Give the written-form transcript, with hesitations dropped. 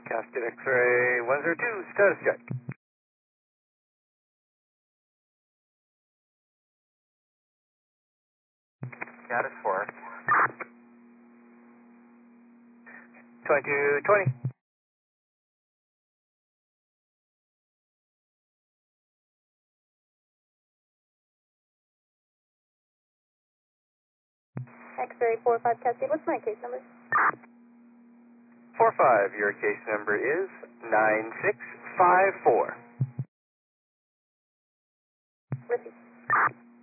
Cascade X-ray 102, status check. Status 4. 2220. X-ray 45 Cascade, what's my case number? 45, your case number is 9654. Received.